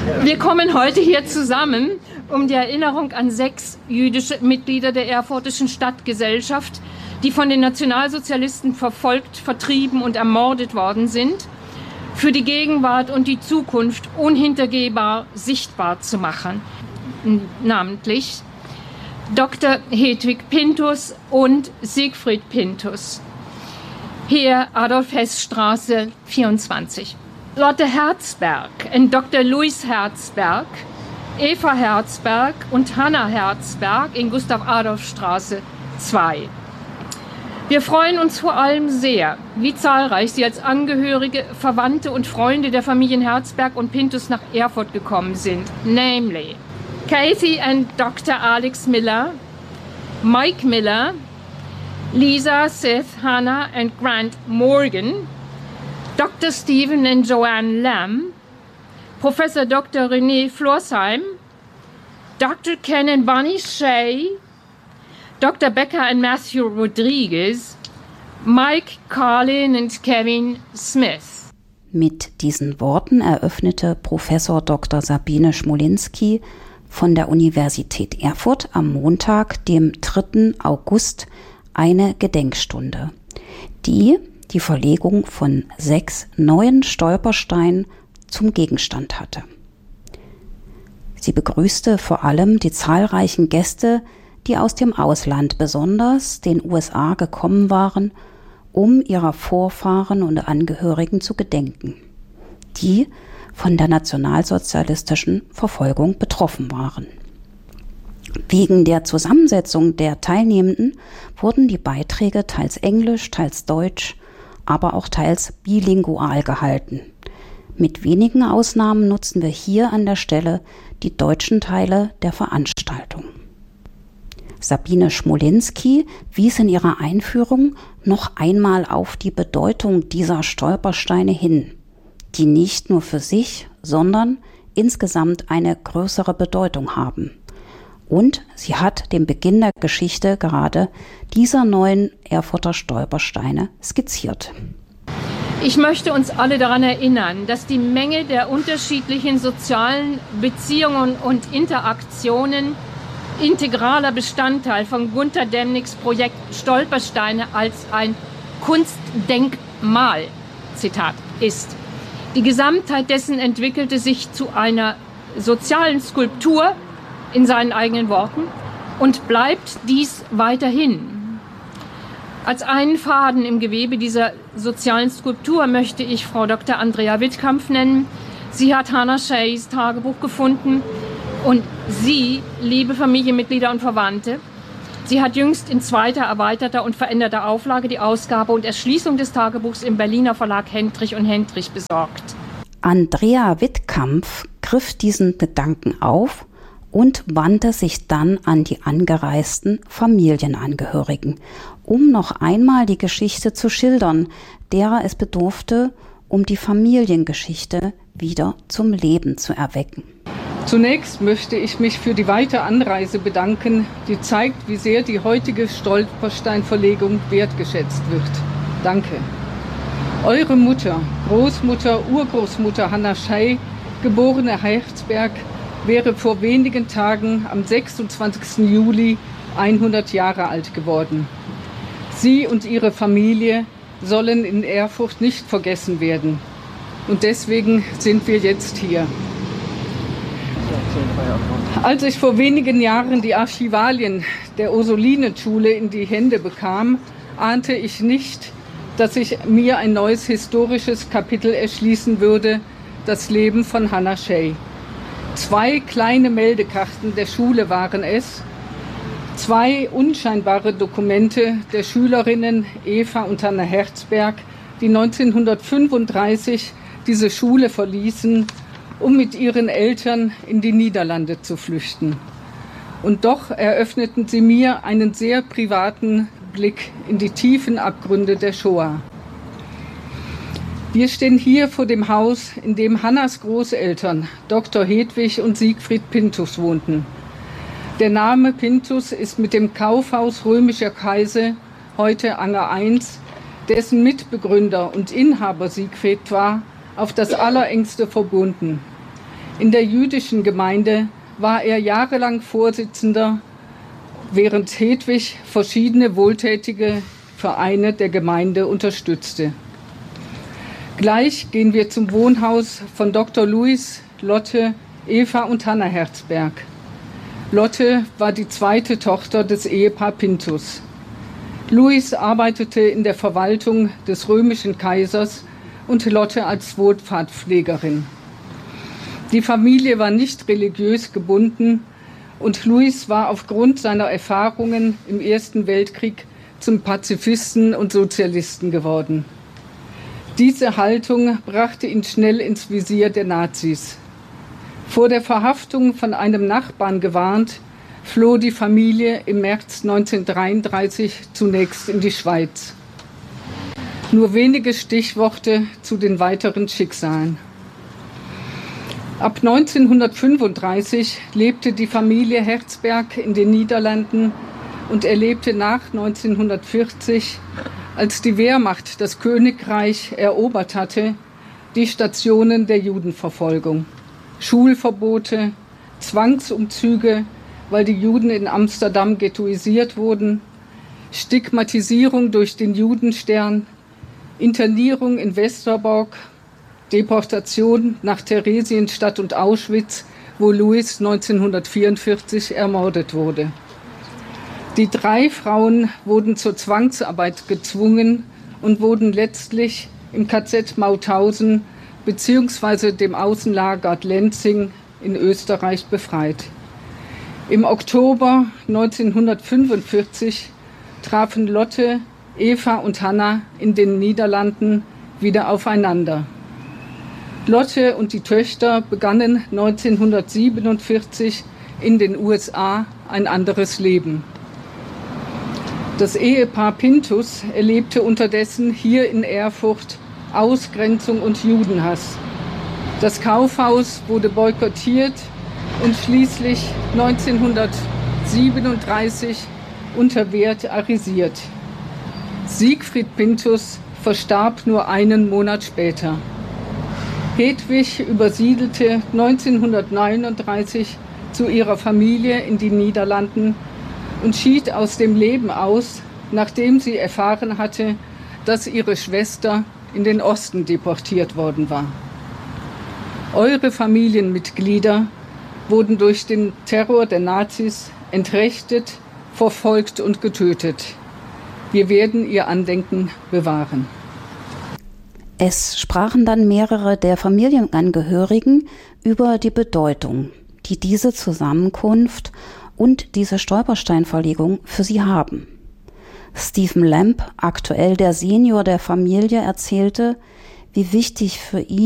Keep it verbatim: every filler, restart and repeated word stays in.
Wir kommen heute hier zusammen, um die Erinnerung an sechs jüdische Mitglieder der Erfurtischen Stadtgesellschaft, die von den Nationalsozialisten verfolgt, vertrieben und ermordet worden sind, für die Gegenwart und die Zukunft unhintergehbar sichtbar zu machen. Namentlich Doktor Hedwig Pinthus und Siegfried Pinthus. Hier Adolf-Hess-Straße vierundzwanzig. Lotte Herzberg und Doktor Louis Herzberg, Eva Herzberg und Hanna Herzberg in Gustav-Adolf-Straße zwei. Wir freuen uns vor allem sehr, wie zahlreich Sie als Angehörige, Verwandte und Freunde der Familien Herzberg und Pinthus nach Erfurt gekommen sind. Namely, Kathy and Doktor Alex Miller, Mike Miller, Lisa, Seth, Hannah and Grant Morgan, Doktor Stephen and Joanne Lamb, Professor Doktor René Florsheim, Doktor Ken and Bonnie Shea, Doktor Becker and Matthew Rodriguez, Mike Carlin and Kevin Smith. Mit diesen Worten eröffnete Professor Doktor Sabine Schmolinski von der Universität Erfurt am Montag, dem dritten August, eine Gedenkstunde, die die Verlegung von sechs neuen Stolpersteinen zum Gegenstand hatte. Sie begrüßte vor allem die zahlreichen Gäste, die aus dem Ausland, besonders den U S A, gekommen waren, um ihrer Vorfahren und Angehörigen zu gedenken, die von der nationalsozialistischen Verfolgung betroffen waren. Wegen der Zusammensetzung der Teilnehmenden wurden die Beiträge teils Englisch, teils Deutsch, aber auch teils bilingual gehalten. Mit wenigen Ausnahmen nutzen wir hier an der Stelle die deutschen Teile der Veranstaltung. Sabine Schmolinski wies in ihrer Einführung noch einmal auf die Bedeutung dieser Stolpersteine hin, die nicht nur für sich, sondern insgesamt eine größere Bedeutung haben. Und sie hat den Beginn der Geschichte gerade dieser neuen Erfurter Stolpersteine skizziert. Ich möchte uns alle daran erinnern, dass die Menge der unterschiedlichen sozialen Beziehungen und Interaktionen integraler Bestandteil von Gunter Demnigs Projekt Stolpersteine als ein Kunstdenkmal, Zitat, ist. Die Gesamtheit dessen entwickelte sich zu einer sozialen Skulptur, in seinen eigenen Worten, und bleibt dies weiterhin. Als einen Faden im Gewebe dieser sozialen Skulptur möchte ich Frau Doktor Andrea Wittkampf nennen. Sie hat Hannah Sheas Tagebuch gefunden und Sie, liebe Familienmitglieder und Verwandte, sie hat jüngst in zweiter, erweiterter und veränderter Auflage die Ausgabe und Erschließung des Tagebuchs im Berliner Verlag Hendrich und Hendrich besorgt. Andrea Wittkampf griff diesen Gedanken auf und wandte sich dann an die angereisten Familienangehörigen, um noch einmal die Geschichte zu schildern, derer es bedurfte, um die Familiengeschichte wieder zum Leben zu erwecken. Zunächst möchte ich mich für die weite Anreise bedanken, die zeigt, wie sehr die heutige Stolpersteinverlegung wertgeschätzt wird. Danke. Eure Mutter, Großmutter, Urgroßmutter Hannah Shea, geborene Herzberg, wäre vor wenigen Tagen am sechsundzwanzigsten Juli hundert Jahre alt geworden. Sie und ihre Familie sollen in Erfurt nicht vergessen werden. Und deswegen sind wir jetzt hier. Als ich vor wenigen Jahren die Archivalien der Ursulinenschule in die Hände bekam, ahnte ich nicht, dass sich mir ein neues historisches Kapitel erschließen würde, das Leben von Hannah Shea. Zwei kleine Meldekarten der Schule waren es, zwei unscheinbare Dokumente der Schülerinnen Eva und Hanna Herzberg, die neunzehnhundertfünfunddreißig diese Schule verließen, um mit ihren Eltern in die Niederlande zu flüchten. Und doch eröffneten sie mir einen sehr privaten Blick in die tiefen Abgründe der Shoah. Wir stehen hier vor dem Haus, in dem Hannas Großeltern, Doktor Hedwig und Siegfried Pinthus, wohnten. Der Name Pinthus ist mit dem Kaufhaus Römischer Kaiser, heute Anger eins, dessen Mitbegründer und Inhaber Siegfried war, auf das Allerengste verbunden. In der jüdischen Gemeinde war er jahrelang Vorsitzender, während Hedwig verschiedene wohltätige Vereine der Gemeinde unterstützte. Gleich gehen wir zum Wohnhaus von Doktor Louis, Lotte, Eva und Hanna Herzberg. Lotte war die zweite Tochter des Ehepaar Pinthus. Louis arbeitete in der Verwaltung des römischen Kaisers und Lotte als Wohlfahrtspflegerin. Die Familie war nicht religiös gebunden und Louis war aufgrund seiner Erfahrungen im Ersten Weltkrieg zum Pazifisten und Sozialisten geworden. Diese Haltung brachte ihn schnell ins Visier der Nazis. Vor der Verhaftung von einem Nachbarn gewarnt, floh die Familie im März neunzehnhundertdreiunddreißig zunächst in die Schweiz. Nur wenige Stichworte zu den weiteren Schicksalen. Ab neunzehnhundertfünfunddreißig lebte die Familie Herzberg in den Niederlanden und erlebte nach neunzehnhundertvierzig, als die Wehrmacht das Königreich erobert hatte, die Stationen der Judenverfolgung. Schulverbote, Zwangsumzüge, weil die Juden in Amsterdam ghettoisiert wurden, Stigmatisierung durch den Judenstern, Internierung in Westerbork, Deportation nach Theresienstadt und Auschwitz, wo Louis neunzehnhundertvierundvierzig ermordet wurde. Die drei Frauen wurden zur Zwangsarbeit gezwungen und wurden letztlich im K Z Mauthausen bzw. dem Außenlager Lenzing in Österreich befreit. Im Oktober neunzehnhundertfünfundvierzig trafen Lotte, Eva und Hanna in den Niederlanden wieder aufeinander. Lotte und die Töchter begannen neunzehnhundertsiebenundvierzig in den U S A ein anderes Leben. Das Ehepaar Pinthus erlebte unterdessen hier in Erfurt Ausgrenzung und Judenhass. Das Kaufhaus wurde boykottiert und schließlich neunzehnhundertsiebenunddreißig unter Wert arisiert. Siegfried Pinthus verstarb nur einen Monat später. Hedwig übersiedelte neunzehnhundertneununddreißig zu ihrer Familie in die Niederlanden und schied aus dem Leben aus, nachdem sie erfahren hatte, dass ihre Schwester in den Osten deportiert worden war. Eure Familienmitglieder wurden durch den Terror der Nazis entrechtet, verfolgt und getötet. Wir werden ihr Andenken bewahren. Es sprachen dann mehrere der Familienangehörigen über die Bedeutung, die diese Zusammenkunft und diese Stolpersteinverlegung für sie haben. Stephen Lamb, aktuell der Senior der Familie, erzählte, wie wichtig für ihn